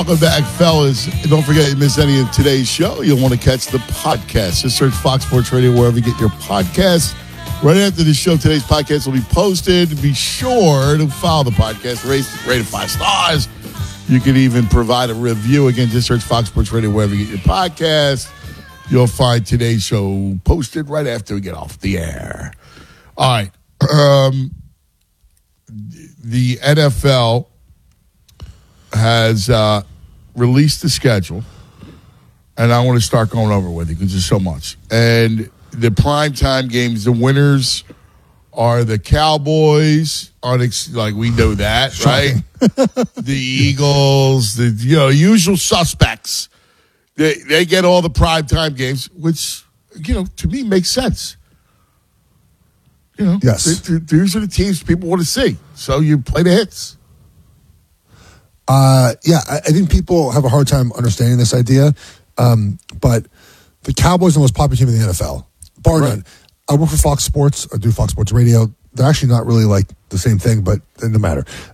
Welcome back, fellas. Don't forget, you miss any of today's show, you'll want to catch the podcast. Just search Fox Sports Radio wherever you get your podcasts. Right after the show, today's podcast will be posted. Be sure to follow the podcast, rate it 5 stars. You can even provide a review. Again, just search Fox Sports Radio wherever you get your podcast. You'll find today's show posted right after we get off the air. All right. The NFL has released the schedule, and I want to start going over with it because there's so much. And the primetime games, the winners are the Cowboys, like we know that, right? The Eagles, the usual suspects. They get all the primetime games, which, to me makes sense. Yes. These are the teams people want to see. So you play the hits. I think people have a hard time understanding this idea, but the Cowboys are the most popular team in the NFL, bar none. I work for Fox Sports. I do Fox Sports Radio. They're actually not really like the same thing, but it doesn't matter.